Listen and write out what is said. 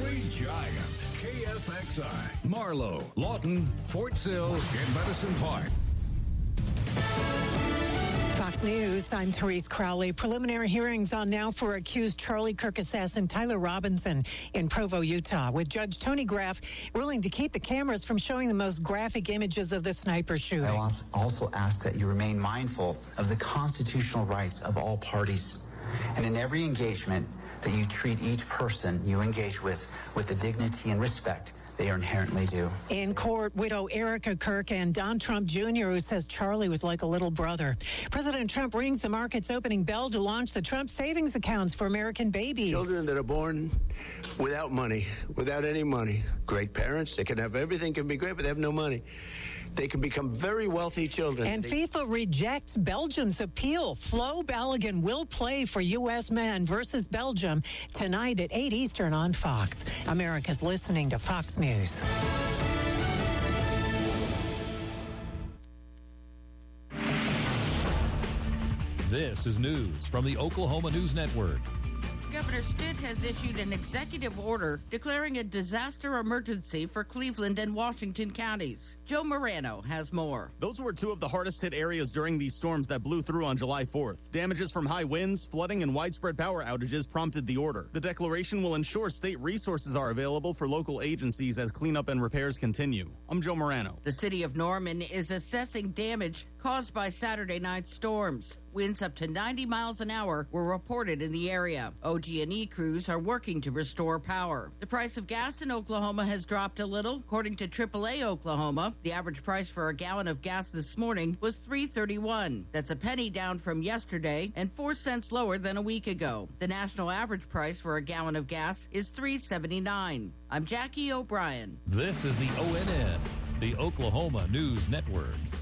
The Giant. KFXI. Marlow, Lawton, Fort Sill, and Medicine Park. Fox News, I'm Therese Crowley. Preliminary hearings on now for accused Charlie Kirk assassin Tyler Robinson in Provo, Utah, with Judge Tony Graff ruling to keep the cameras from showing the most graphic images of the sniper shooting. I also ask that you remain mindful of the constitutional rights of all parties, and in every engagement that you treat each person you engage with the dignity and respect they are inherently due. In court, widow Erica Kirk and Don Trump Jr., who says Charlie was like a little brother. President Trump rings the market's opening bell to launch the Trump savings accounts for American babies. Children that are born without money, without any money. Great parents, they can have everything, can be great, but they have no money. They can become very wealthy children. And FIFA rejects Belgium's appeal. Flo Balogun will play for U.S. men versus Belgium tonight at 8 Eastern on Fox. America's listening to Fox News. This is news from the Oklahoma News Network. Governor Stitt has issued an executive order declaring a disaster emergency for Cleveland and Washington counties. Joe Morano has more. Those were two of the hardest hit areas during these storms that blew through on July 4th. Damages from high winds, flooding, and widespread power outages prompted the order. The declaration will ensure state resources are available for local agencies as cleanup and repairs continue. I'm Joe Morano. The city of Norman is assessing damage caused by Saturday night storms. Winds up to 90 miles an hour were reported in the area. OG&E crews are working to restore power. The price of gas in Oklahoma has dropped a little. According to AAA Oklahoma, the average price for a gallon of gas this morning was $3.31. That's a penny down from yesterday and 4 cents lower than a week ago. The national average price for a gallon of gas is $3.79. I'm Jackie O'Brien. This is the ONN, the Oklahoma News Network.